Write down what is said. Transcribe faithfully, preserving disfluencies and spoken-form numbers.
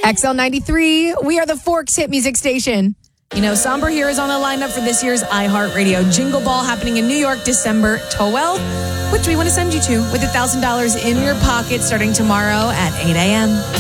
X L ninety-three, we are the Forks hit music station. You know, Somber here is on the lineup for this year's iHeartRadio Jingle Ball happening in New York, December twelfth, which we want to send you to with one thousand dollars in your pocket starting tomorrow at eight a.m.